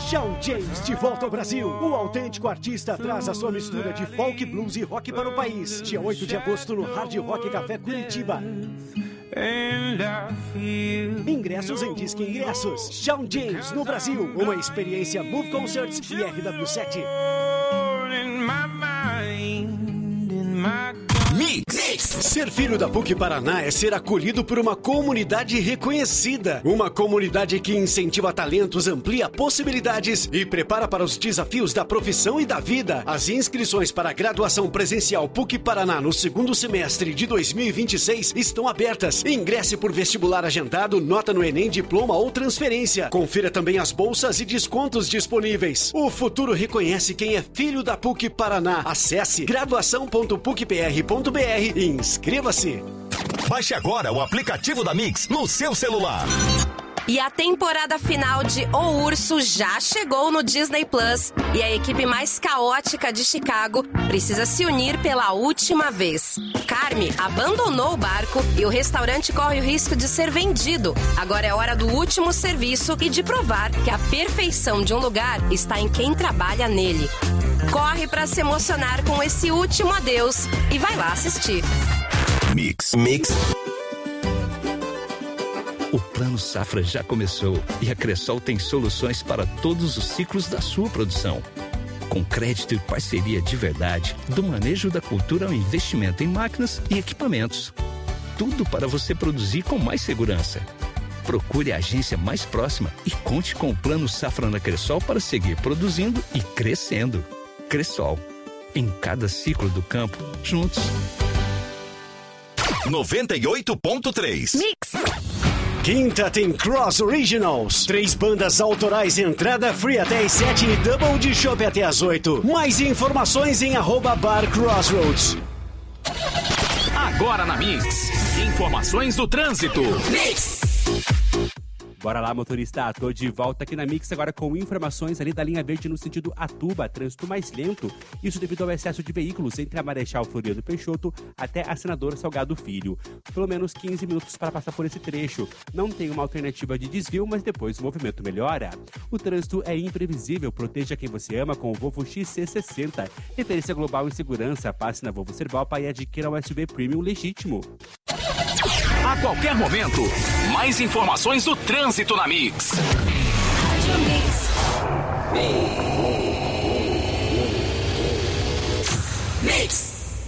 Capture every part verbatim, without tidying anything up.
Shawn James de volta ao Brasil. O autêntico artista traz a sua mistura de folk, blues e rock para o país. Dia oito de agosto no Hard Rock Café Curitiba. Ingressos em Disque Ingressos. Shawn James no Brasil. Uma experiência Move Concerts e R W sete. Mix. Ser filho da PUC Paraná é ser acolhido por uma comunidade reconhecida. Uma comunidade que incentiva talentos, amplia possibilidades e prepara para os desafios da profissão e da vida. As inscrições para a graduação presencial PUC Paraná no segundo semestre de dois mil e vinte e seis estão abertas. Ingresse por vestibular agendado, nota no Enem, diploma ou transferência. Confira também as bolsas e descontos disponíveis. O futuro reconhece quem é filho da PUC Paraná. Acesse graduação ponto puc p r ponto b r e inscreva-se. Baixe agora o aplicativo da Mix no seu celular. E a temporada final de O Urso já chegou no Disney Plus. E a equipe mais caótica de Chicago precisa se unir pela última vez. Carme abandonou o barco e o restaurante corre o risco de ser vendido. Agora é hora do último serviço e de provar que a perfeição de um lugar está em quem trabalha nele. Corre pra se emocionar com esse último adeus e vai lá assistir. Mix, Mix. O Plano Safra já começou e a Cressol tem soluções para todos os ciclos da sua produção. Com crédito e parceria de verdade, do manejo da cultura ao investimento em máquinas e equipamentos. Tudo para você produzir com mais segurança. Procure a agência mais próxima e conte com o Plano Safra na Cressol para seguir produzindo e crescendo. Cressol. Em cada ciclo do campo, juntos. noventa e oito ponto três. Mix. Quinta tem Cross Originals. Três bandas autorais, entrada free até às sete e double de chopp até às oito. Mais informações em arroba Bar Crossroads. Agora na Mix, informações do trânsito. Mix. Bora lá, motorista, tô de volta aqui na Mix agora com informações ali da linha verde no sentido Atuba, trânsito mais lento, isso devido ao excesso de veículos entre a Marechal Floriano Peixoto até a Senador Salgado Filho. Pelo menos quinze minutos para passar por esse trecho. Não tem uma alternativa de desvio, mas depois o movimento melhora. O trânsito é imprevisível, proteja quem você ama com o Volvo X C sessenta. Referência global em segurança, passe na Volvo Servalpa e adquira um S U V Premium legítimo. A qualquer momento, mais informações do trânsito na Mix. Mix.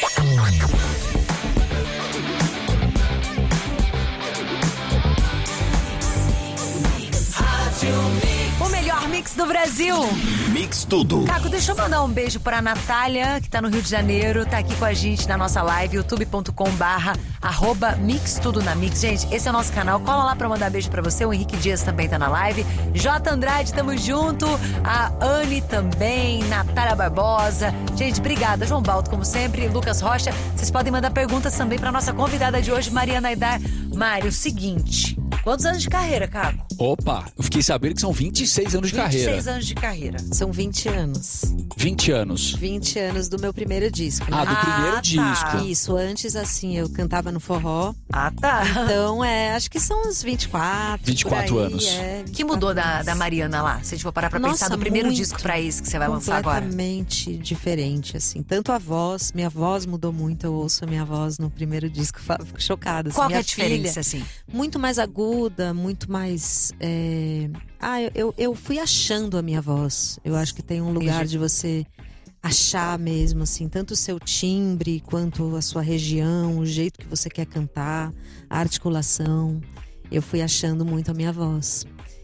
O melhor mix do Brasil. Mix tudo. Caco, deixa eu mandar um beijo pra Natália, que tá no Rio de Janeiro, tá aqui com a gente na nossa live, youtube ponto com barra arroba Mix Tudo na Mix. Gente, esse é o nosso canal, cola lá pra mandar beijo pra você. O Henrique Dias também tá na live. J. Andrade, tamo junto. A Anne também, Natália Barbosa. Gente, obrigada. João Baldo, como sempre. Lucas Rocha. Vocês podem mandar perguntas também pra nossa convidada de hoje, Mariana Aidar. Mário, o seguinte... Quantos anos de carreira, Caco? Opa, eu fiquei sabendo que são vinte e seis anos de vinte e seis carreira. vinte e seis anos de carreira. São vinte anos. vinte anos. vinte anos do meu primeiro disco. Né? Ah, do Ah, primeiro tá. disco. Isso, antes assim, eu cantava no forró. Ah, tá. Então, é, acho que são uns vinte e quatro. vinte e quatro por aí, anos. É, O que mudou da, da Mariana lá? Se a gente for parar pra Nossa, pensar do primeiro muito. disco pra esse que você vai lançar agora. Completamente diferente, assim. Tanto a voz, minha voz mudou muito. Eu ouço a minha voz no primeiro disco, fico chocada. Assim. Qual que é minha a diferença, filha, assim? muito mais aguda, muito mais... é, Ah, eu, eu fui achando a minha voz. Eu acho que tem um lugar Entendi. de você achar mesmo, assim, tanto o seu timbre quanto a sua região, o jeito que você quer cantar, a articulação. Eu fui achando muito a minha voz.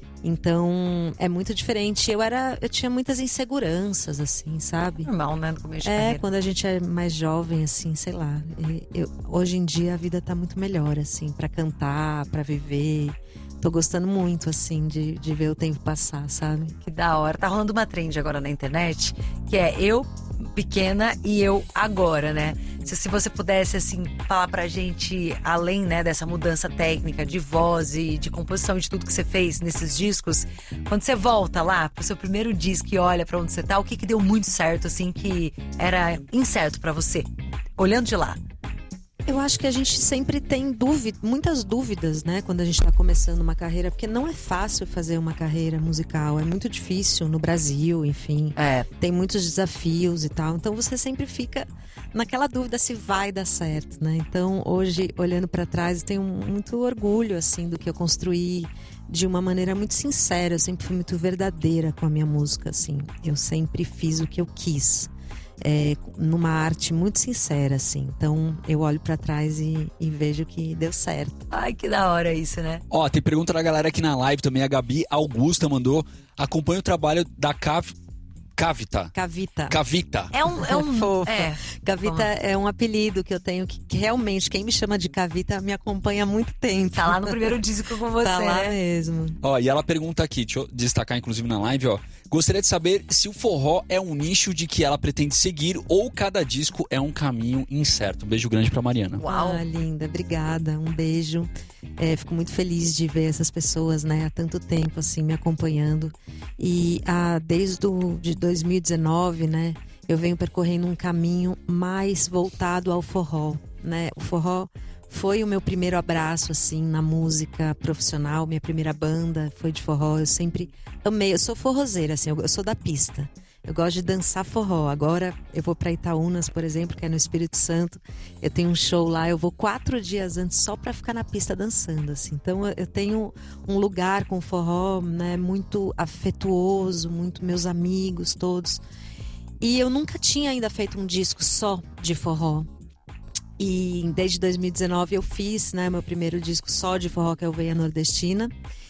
Então, é muito diferente. Eu era, eu tinha muitas inseguranças, assim, sabe? Normal, né? No começo de É, carreira. quando a gente é mais jovem, assim, sei lá. Eu, hoje em dia a vida tá muito melhor, assim, pra cantar, pra viver. Tô gostando muito, assim, de, de ver o tempo passar, sabe? Que da hora. Tá rolando uma trend agora na internet, que é eu pequena e eu agora, né? Se, se você pudesse, assim, falar pra gente, além, né, dessa mudança técnica de voz e de composição, de tudo que você fez nesses discos, quando você volta lá pro seu primeiro disco e olha pra onde você tá, o que que deu muito certo, assim, que era incerto pra você? Olhando de lá. Eu acho que a gente sempre tem dúvida, muitas dúvidas, né, quando a gente está começando uma carreira, porque não é fácil fazer uma carreira musical, é muito difícil no Brasil, enfim. É. Tem muitos desafios e tal, então você sempre fica naquela dúvida se vai dar certo, né? Então, hoje, olhando para trás, eu tenho muito orgulho, assim, do que eu construí de uma maneira muito sincera. Eu sempre fui muito verdadeira com a minha música, assim. Eu sempre fiz o que eu quis. É, numa arte muito sincera, assim. Então eu olho pra trás e, e vejo que deu certo. Ai, que da hora isso, né? Ó, tem pergunta da galera aqui na live também. A Gabi Augusta mandou: acompanha o trabalho da Cav... Cavita. Cavita. Cavita. É um... É um Fofa. é. Cavita é um apelido que eu tenho, que, que realmente quem me chama de Cavita me acompanha há muito tempo. Tá lá no primeiro disco com você, Tá lá né? mesmo. Ó, e ela pergunta aqui, deixa eu destacar inclusive na live, ó. Gostaria de saber se o forró é um nicho de que ela pretende seguir ou cada disco é um caminho incerto. Um beijo grande pra Mariana. Uau. Ah, linda, obrigada, um beijo. É, fico muito feliz de ver essas pessoas, né, há tanto tempo assim me acompanhando. E ah, desde o, de dois mil e dezenove, né, eu venho percorrendo um caminho mais voltado ao forró, né? O forró foi o meu primeiro abraço, assim, na música profissional. Minha primeira banda foi de forró. Eu sempre amei. Eu sou forrozeira, assim, eu, eu sou da pista. Eu gosto de dançar forró. Agora eu vou para Itaúnas, por exemplo, que é no Espírito Santo. Eu tenho um show lá, eu vou quatro dias antes só para ficar na pista dançando, assim. Então eu tenho um lugar com forró, né, muito afetuoso, muito meus amigos todos. E eu nunca tinha ainda feito um disco só de forró. E desde dois mil e dezenove eu fiz, né, meu primeiro disco só de forró, que é o Veia Nordestina.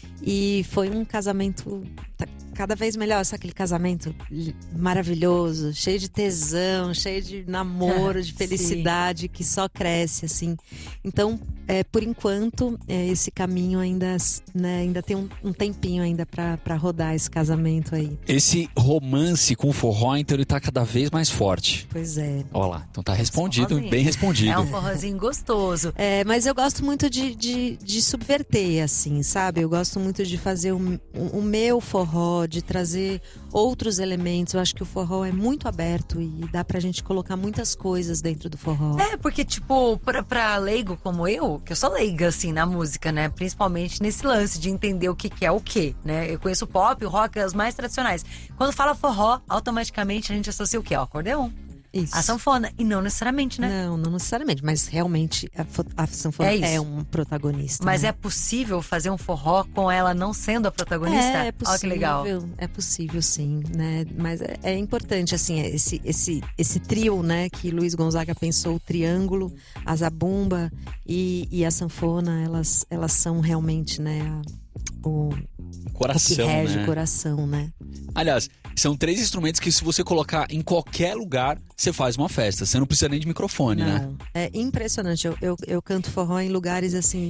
E foi um casamento cada vez melhor, sabe aquele casamento maravilhoso, cheio de tesão, cheio de namoro, de felicidade, que só cresce, assim. Então, é, por enquanto, é, esse caminho ainda, né, ainda tem um, um tempinho ainda pra, pra rodar esse casamento aí. Esse romance com o forró, então ele tá cada vez mais forte. Pois é. Olha lá, então tá respondido, forrozinho. bem respondido. É um forrozinho gostoso. É, mas eu gosto muito de, de, de subverter, assim, sabe? Eu gosto muito de fazer o, o, o meu forró, de trazer outros elementos. Eu acho que o forró é muito aberto e dá pra gente colocar muitas coisas dentro do forró. É, porque, tipo, pra, pra leigo como eu, que eu sou leiga, assim, na música, né? Principalmente nesse lance de entender o que, que é o quê, né? Eu conheço o pop, o rock, os mais tradicionais. Quando fala forró, automaticamente a gente associa o quê? O acordeon. Isso. A sanfona. E não necessariamente, né? Não, não necessariamente, mas realmente a, a sanfona É isso. é um protagonista. Mas né? é possível fazer um forró com ela não sendo a protagonista? É, é possível. Olha que legal. É possível, sim, né? Mas é, é importante, assim, esse, esse, esse trio, né? Que Luiz Gonzaga pensou, o triângulo, a zabumba e, e a sanfona, elas, elas são realmente, né? A, o, Coração, o que rege né? o coração, né? Aliás, são três instrumentos que se você colocar em qualquer lugar, você faz uma festa. Você não precisa nem de microfone, Não, né? é impressionante. Eu, eu, eu canto forró em lugares assim.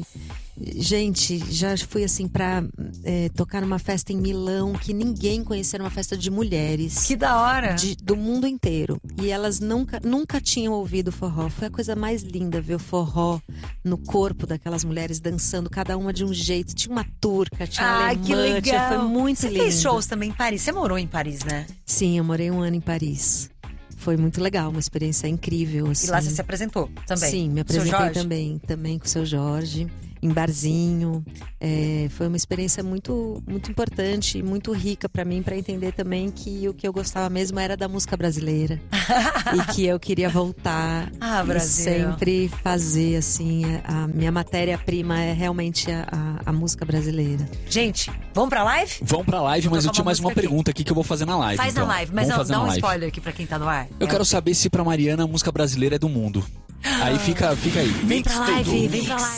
Gente, já fui assim pra é, tocar numa festa em Milão que ninguém conhecia, uma festa de mulheres. Que da hora! De, do mundo inteiro. E elas nunca, nunca tinham ouvido forró. Foi a coisa mais linda ver o forró no corpo daquelas mulheres dançando, cada uma de um jeito. Tinha uma turca, tinha uma Ah, alemã, que legal! tinha, foi muito Você lindo. fez shows também em Paris? Você morou em Paris, né? Sim, eu morei um ano em Paris. Foi muito legal, uma experiência incrível. Assim. E lá você se apresentou também? Sim, me Seu apresentei Jorge? também, também com o seu Jorge, em barzinho. É, foi uma experiência muito, muito importante e muito rica pra mim, pra entender também que o que eu gostava mesmo era da música brasileira e que eu queria voltar Ah, e Brasil. sempre fazer assim. A minha matéria-prima é realmente a, a, a música brasileira. Gente, vamos pra live? Vamos pra live, mas eu tocar tinha uma mais uma música aqui. pergunta aqui que eu vou fazer na live. Faz então. na live, mas Vamos não, fazer dá na um live. spoiler aqui pra quem tá no ar. Eu É quero o- saber se pra Mariana a música brasileira é do mundo. Aí fica, fica aí. Vem pra live, vem pra live.